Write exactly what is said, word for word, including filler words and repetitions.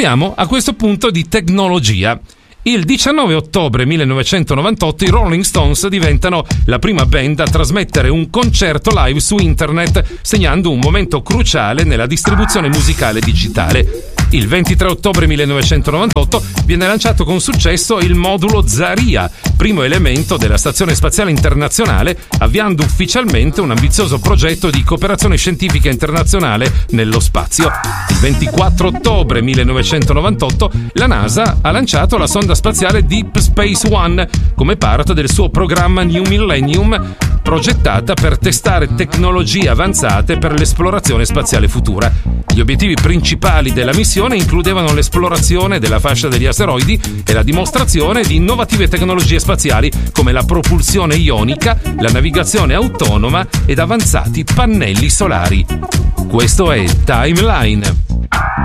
Parliamo a questo punto di tecnologia. Il diciannove ottobre millenovecentonovantotto i Rolling Stones diventano la prima band a trasmettere un concerto live su internet, segnando un momento cruciale nella distribuzione musicale digitale. Il ventitré ottobre millenovecentonovantotto viene lanciato con successo il modulo Zarya, primo elemento della Stazione Spaziale Internazionale, avviando ufficialmente un ambizioso progetto di cooperazione scientifica internazionale nello spazio. Il ventiquattro ottobre millenovecentonovantotto la NASA ha lanciato la sonda spaziale Deep Space One come parte del suo programma New Millennium, progettata per testare tecnologie avanzate per l'esplorazione spaziale futura. Gli obiettivi principali della missione includevano l'esplorazione della fascia degli asteroidi e la dimostrazione di innovative tecnologie spaziali come la propulsione ionica, la navigazione autonoma ed avanzati pannelli solari. Questo è Timeline.